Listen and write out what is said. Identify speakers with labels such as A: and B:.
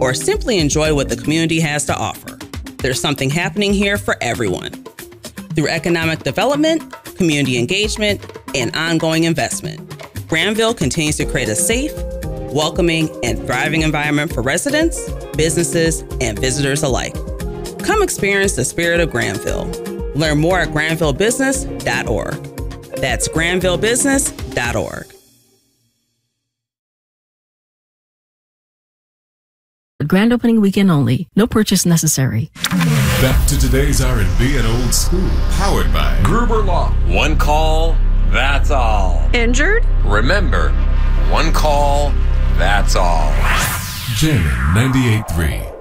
A: or simply enjoy what the community has to offer. There's something happening here for everyone. Through economic development, community engagement, and ongoing investment, Granville continues to create a safe, welcoming, and thriving environment for residents, businesses, and visitors alike. Come experience the spirit of Granville. Learn more at granvillebusiness.org. That's granvillebusiness.org.
B: Grand opening weekend only. No purchase necessary.
C: Back to today's R&B and old school. Powered by
D: Gruber Law. One call, that's all.
E: Injured?
D: Remember, one call, that's all.
C: Jammin' 98.3.